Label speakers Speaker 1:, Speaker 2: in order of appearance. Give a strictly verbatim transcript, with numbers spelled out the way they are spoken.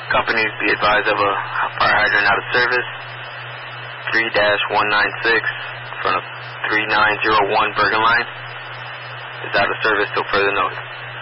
Speaker 1: Companies be advised of a fire hydrant out of service. three dash one nine six in front of three nine zero one Bergen Line is out of service till further notice.